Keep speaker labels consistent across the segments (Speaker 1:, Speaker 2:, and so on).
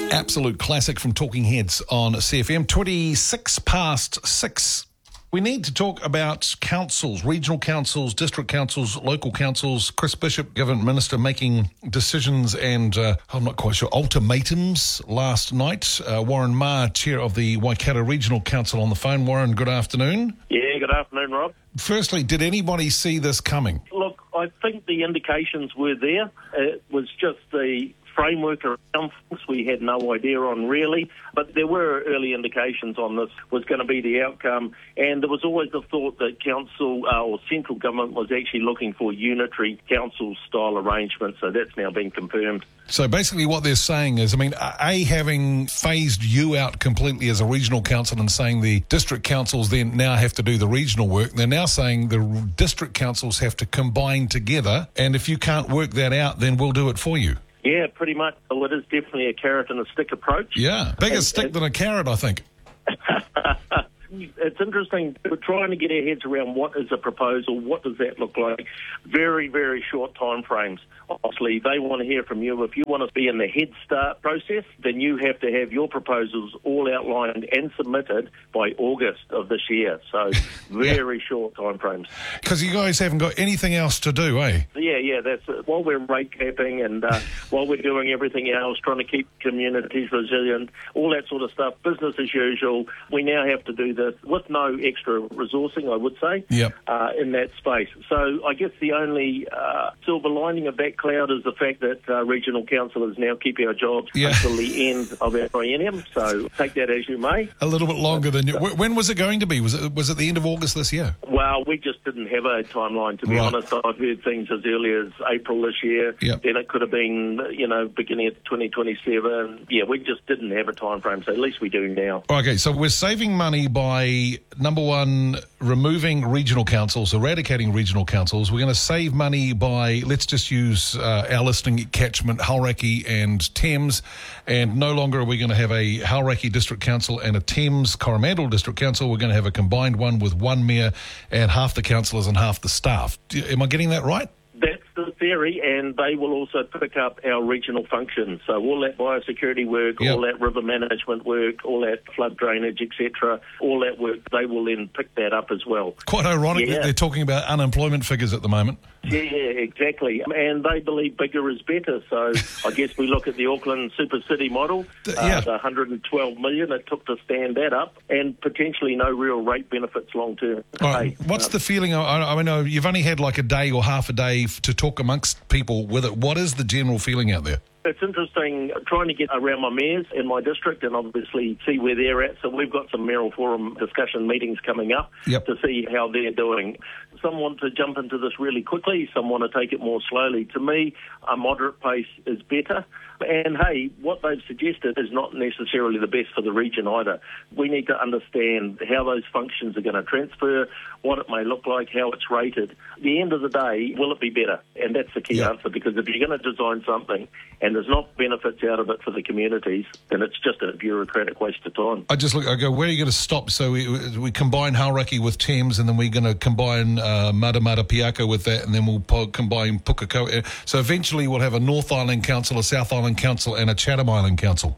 Speaker 1: Absolute classic from Talking Heads on CFM, 26 past 6. We need to talk about councils, regional councils, district councils, local councils. Chris Bishop, Government Minister, making decisions and, I'm not quite sure, ultimatums last night. Warren Maher, Chair of the Waikato Regional Council on the phone. Warren, good afternoon.
Speaker 2: Yeah, good afternoon, Rob.
Speaker 1: Firstly, did anybody see this coming?
Speaker 2: Look, I think the indications were there. It was just the framework around things we had no idea on really, but there were early indications on this was going to be the outcome, and there was always the thought that council or central government was actually looking for unitary council style arrangements, so that's now been confirmed.
Speaker 1: So basically what they're saying is, having phased you out completely as a regional council and saying the district councils then now have to do the regional work, they're now saying the district councils have to combine together, and if you can't work that out, then we'll do it for you.
Speaker 2: Yeah, pretty much. Well, it is definitely a carrot and a stick approach.
Speaker 1: Yeah, bigger stick than a carrot, I think.
Speaker 2: It's interesting. We're trying to get our heads around what is a proposal, what does that look like. Very, very short time frames. Obviously, they want to hear from you. If you want to be in the Head Start process, then you have to have your proposals all outlined and submitted by August of this year. So very short time frames.
Speaker 1: Because you guys haven't got anything else to do, eh?
Speaker 2: Yeah, that's it. While we're rate capping and while we're doing everything else, trying to keep communities resilient, all that sort of stuff, business as usual, we now have to do this with no extra resourcing, I would say, in that space. So I guess the only silver lining of that cloud is the fact that regional councillors now keep our jobs until the end of our triennium. So take that as you may.
Speaker 1: A little bit longer than you. When was it going to be? Was it the end of August this year?
Speaker 2: Well, we just didn't have a timeline, to be honest. I've heard things as early as April this year. Then it could have been, beginning of 2027. Yeah, we just didn't have a time frame, so at least we do now.
Speaker 1: Okay, so we're saving money by, number one, removing regional councils, eradicating regional councils. We're going to save money by, let's just use our listing catchment, Hauraki and Thames, and no longer are we going to have a Hauraki District Council and a Thames Coromandel District Council. We're going to have a combined one with one mayor and half the councillors and half the staff. Am I getting that right?
Speaker 2: That's the theory, and they will also pick up our regional functions. So all that biosecurity work, all that river management work, all that flood drainage, etc., all that work, they will then pick that up as well.
Speaker 1: Quite ironic that they're talking about unemployment figures at the moment.
Speaker 2: Yeah, exactly. And they believe bigger is better. So I guess we look at the Auckland Super City model, the 112 million it took to stand that up, and potentially no real rate benefits long term.
Speaker 1: What's the feeling? I know you've only had like a day or half a day to talk amongst people with it. What is the general feeling out there?
Speaker 2: It's interesting trying to get around my mayors in my district and obviously see where they're at. So we've got some mayoral forum discussion meetings coming up to see how they're doing. Some want to jump into this really quickly. Some want to take it more slowly. To me, a moderate pace is better. And, hey, what they've suggested is not necessarily the best for the region either. We need to understand how those functions are going to transfer, what it may look like, how it's rated. At the end of the day, will it be better? And that's the key answer, because if you're going to design something and there's not benefits out of it for the communities, then it's just a bureaucratic waste of time.
Speaker 1: I go, where are you going to stop? So we combine Hauraki with Thames, and then we're going to combine Mata Piaka with that, and then we'll combine Pukekohe. So eventually we'll have a North Island Council, a South Island Council, and a Chatham Island Council.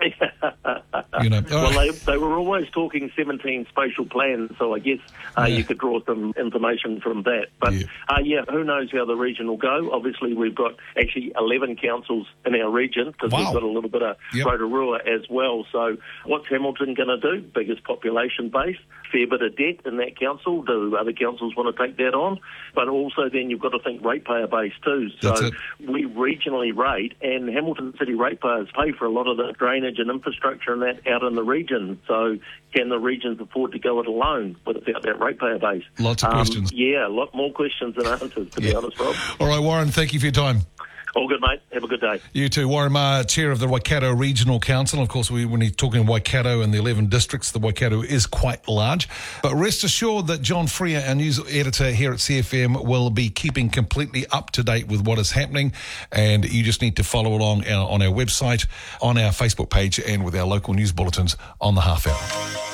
Speaker 2: Well, they were always talking 17 spatial plans, so I guess you could draw some information from that. But, who knows how the region will go. Obviously, we've got actually 11 councils in our region, because we've got a little bit of Rotorua as well. So what's Hamilton going to do? Biggest population base, fair bit of debt in that council. Do other councils want to take that on? But also then you've got to think ratepayer base too. So we regionally rate, and Hamilton City ratepayers pay for a lot of the drainage and infrastructure and that out in the region. So can the regions afford to go it alone without that ratepayer base?
Speaker 1: Lots of questions.
Speaker 2: Yeah, a lot more questions than answers, to be honest, Rob.
Speaker 1: All right, Warren, thank you for your time.
Speaker 2: All good, mate. Have a good day.
Speaker 1: You too. Warren Maher, Chair of the Waikato Regional Council. Of course, when you're talking Waikato and the 11 districts, the Waikato is quite large. But rest assured that John Freer, our news editor here at CFM, will be keeping completely up to date with what is happening. And you just need to follow along on our website, on our Facebook page, and with our local news bulletins on the half hour.